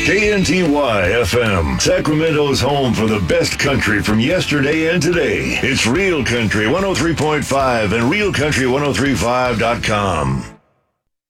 KNTY FM, Sacramento's home for the best country from yesterday and today. It's Real Country 103.5 and RealCountry1035.com.